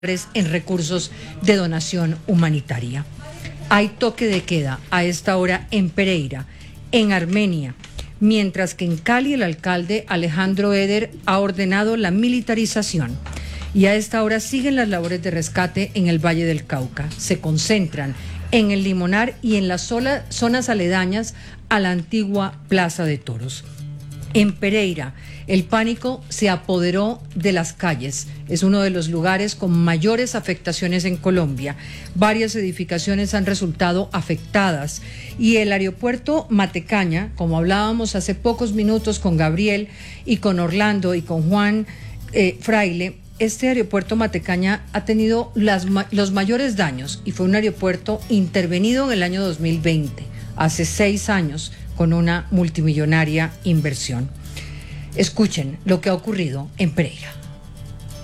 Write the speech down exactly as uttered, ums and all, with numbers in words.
en recursos de donación humanitaria. Hay toque de queda a esta hora en Pereira, en Armenia, mientras que en Cali el alcalde Alejandro Eder ha ordenado la militarización. Y a esta hora siguen las labores de rescate en el Valle del Cauca. Se concentran en el Limonar y en las zonas aledañas a la antigua Plaza de Toros. En Pereira, el pánico se apoderó de las calles. Es uno de los lugares con mayores afectaciones en Colombia. Varias edificaciones han resultado afectadas y el aeropuerto Matecaña, como hablábamos hace pocos minutos con Gabriel y con Orlando y con Juan eh, Fraile, este aeropuerto Matecaña ha tenido las, los mayores daños y fue un aeropuerto intervenido en el año dos mil veinte, hace seis años, con una multimillonaria inversión. Escuchen lo que ha ocurrido en Pereira.